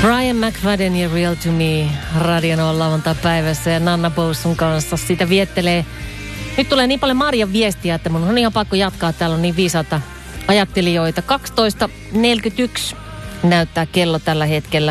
Brian McFadden ja Real to Me radion on lauantai-päivässä ja Nanna Boussun kanssa sitä viettelee. Nyt tulee niin paljon Marjan viestiä, että mun on ihan pakko jatkaa. Täällä on niin viisaita ajattelijoita. 12.41 näyttää kello tällä hetkellä.